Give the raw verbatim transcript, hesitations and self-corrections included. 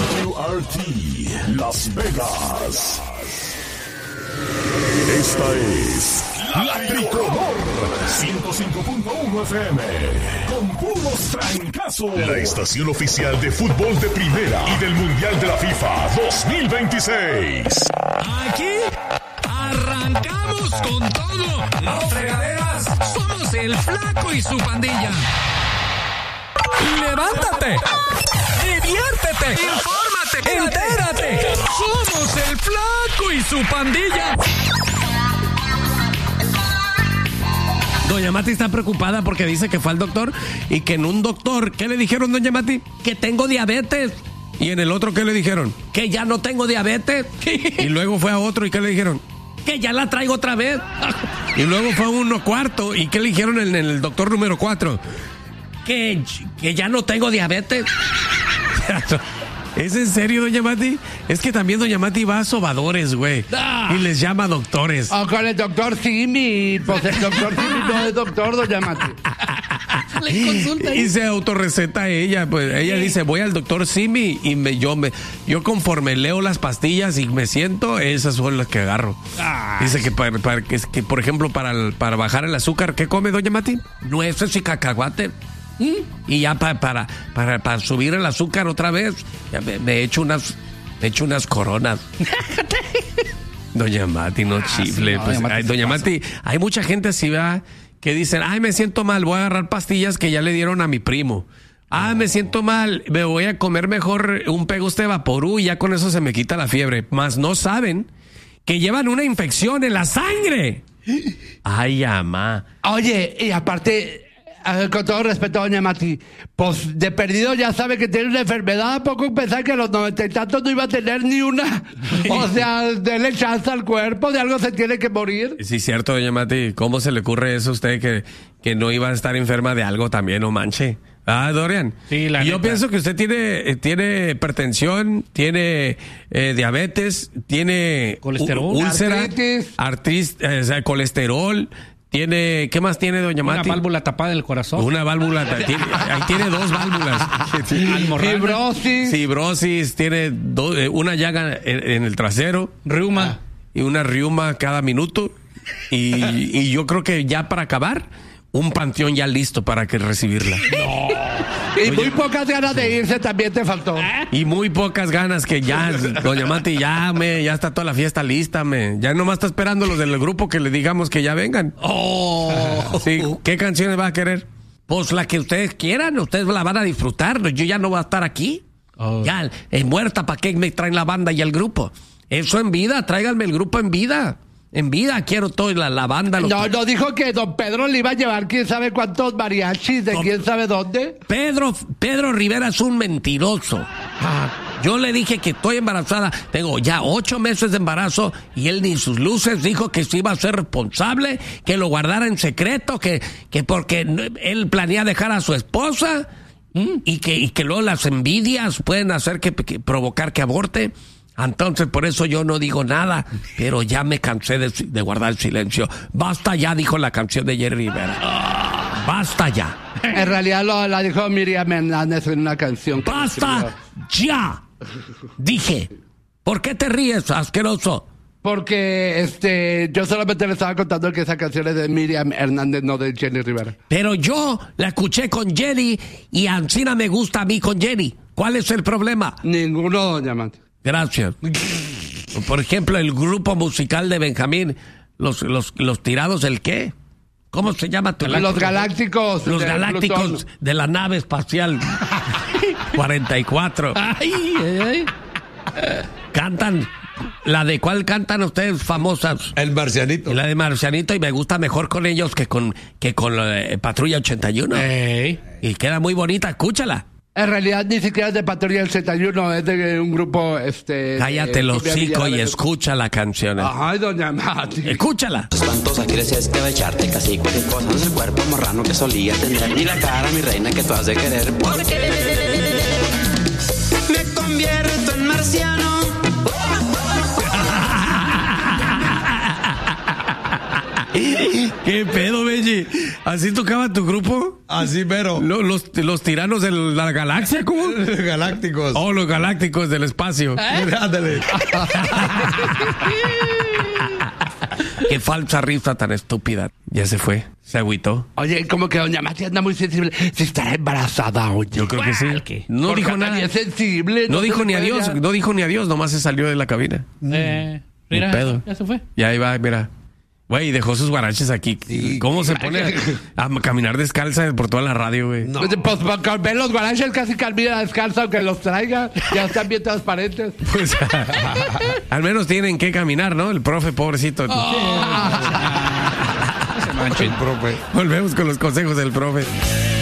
W R T Las Vegas. Esta es La Tricolor ciento cinco punto uno F M con puros trancazos. La estación oficial de fútbol de primera y del Mundial de la FIFA dos mil veintiséis. Aquí arrancamos con todo. No fregaderas. Somos el Flaco y su pandilla. Levántate. Diviértete. Infórmate. Entérate. Somos el Flaco y su pandilla. Doña Mati está preocupada porque dice que fue al doctor y que en un doctor, ¿qué le dijeron, doña Mati? Que tengo diabetes. Y en el otro, ¿qué le dijeron? Que ya no tengo diabetes. Y luego fue a otro, ¿y qué le dijeron? Que ya la traigo otra vez. Y luego fue a uno cuarto, ¿y qué le dijeron en el doctor número cuatro? Que, que ya no tengo diabetes. ¿Es en serio, doña Mati? Es que también doña Mati va a sobadores, güey. Ah. Y les llama doctores. O con el doctor Simi. Pues el doctor Simi no es doctor, doña Mati. Le consulta. Y se autorreceta ella. Pues ella dice, voy al doctor Simi y me, yo, me, yo conforme leo las pastillas y me siento, esas son las que agarro. Ah. Dice que, para, para, que, que, por ejemplo, para, para bajar el azúcar, ¿qué come, doña Mati? Nueces y cacahuate. ¿Mm? Y ya pa, para, para, para subir el azúcar otra vez, ya me, me echo unas, me echo unas coronas. Doña Mati, no chifle. Ah, sí, no, pues, doña Mati, ay, doña Mati, hay mucha gente así, ¿verdad? Que dicen, ay, me siento mal, voy a agarrar pastillas que ya le dieron a mi primo. Ah, oh. me siento mal, me voy a comer mejor un Peguste Vaporú y ya con eso se me quita la fiebre. Mas no saben que llevan una infección en la sangre. Ay, amá. Oye, y aparte, con todo respeto, doña Mati, pues de perdido ya sabe que tiene una enfermedad. ¿A poco pensar que a los noventa y tantos no iba a tener ni una? O sea, denle chance al cuerpo, de algo se tiene que morir. Sí, cierto, doña Mati. ¿Cómo se le ocurre eso a usted que, que no iba a estar enferma de algo también, no manche? Ah, Dorian. Sí, la Yo neta. pienso que usted tiene, tiene hipertensión, tiene eh, diabetes, tiene colesterol, úlcera, artritis, artritis eh, o sea, colesterol. Tiene, ¿qué más tiene, doña Mati? Una válvula tapada del corazón. Una válvula, tiene, ahí tiene dos válvulas. Fibrosis. Fibrosis, tiene do, eh, una llaga en, en el trasero. Riuma. Y una riuma cada minuto. Y, y yo creo que ya para acabar, un panteón ya listo para que recibirla. No. Y muy pocas ganas de irse también te faltó. Y muy pocas ganas que ya, doña Mati, ya, me, ya está toda la fiesta lista, me. Ya nomás está esperando los del grupo que le digamos que ya vengan. Oh. Sí, ¿qué canciones va a querer? Pues la que ustedes quieran, ustedes la van a disfrutar. Yo ya no voy a estar aquí. Oh. Ya, es muerta, ¿para qué me traen la banda y el grupo? Eso en vida, tráiganme el grupo en vida. En vida quiero toda la, la banda. No, que... no dijo que don Pedro le iba a llevar quién sabe cuántos mariachis de no, quién sabe dónde. Pedro, Pedro Rivera es un mentiroso. Ah, yo le dije que estoy embarazada. Tengo ya ocho meses de embarazo y él ni sus luces dijo que se iba a ser responsable, que lo guardara en secreto, que, que porque él planea dejar a su esposa ¿Mm? y, que, y que luego las envidias pueden hacer que, que provocar que aborte. Entonces, por eso yo no digo nada, pero ya me cansé de, de guardar el silencio. Basta ya, dijo la canción de Jerry Rivera. Basta ya. En realidad lo, la dijo Miriam Hernández en una canción. Basta ya. Dije. ¿Por qué te ríes, asqueroso? Porque este, yo solamente le estaba contando que esa canción es de Miriam Hernández, no de Jenny Rivera. Pero yo la escuché con Jenny y Ancina me gusta a mí con Jenny. ¿Cuál es el problema? Ninguno, doña Mati. Gracias. Por ejemplo, el grupo musical de Benjamín, los, los, los tirados del qué? ¿Cómo se llama tu Los galácticos. Los galácticos Plutón. De la nave espacial cuarenta y cuatro. Ay, ay, ay. Cantan. ¿La de cuál cantan ustedes famosas? El Marcianito. La de Marcianito, y me gusta mejor con ellos que con, que con la de Patrulla ochenta y uno. Ey. Y queda muy bonita, escúchala. En realidad ni siquiera es de Patrulla del setenta y uno, es de un grupo, este... Cállate el hocico y escucha la canción. Ay, doña Mati. Escúchala. Espantosa, quieres escabecharte casi cualquier cosa. No es el cuerpo marrano que solía tener, ni la cara, mi reina, que tú has de querer. Porque me convierto en marciano. ¿Qué pedo, Benji? ¿Así tocaba tu grupo? Así, pero. Lo- Los, los tiranos de la galaxia, ¿cómo? Galácticos. Oh, los galácticos del espacio. Ándale. Qué falsa rifa tan estúpida. Ya se fue. Se agüitó. Oye, como que doña Mati anda muy sensible. Si estará embarazada, oye. Yo creo que sí. ¿Qué? No Porque dijo anda nada. bien sensible. No se dijo le ni puede adiós. ya- No dijo ni adiós. Nomás se salió de la cabina. Eh, mira, Ni pedo. ya se fue. Y ahí va, mira. Güey, dejó sus guaraches aquí. ¿Cómo se pone a, a caminar descalza por toda la radio, güey? Pues, pues, con ver los guaraches casi camina descalzo, aunque los traiga. Ya están bien transparentes. Pues, al menos tienen que caminar, ¿no? El profe, pobrecito. No se manchen. Profe. Volvemos con los consejos del profe.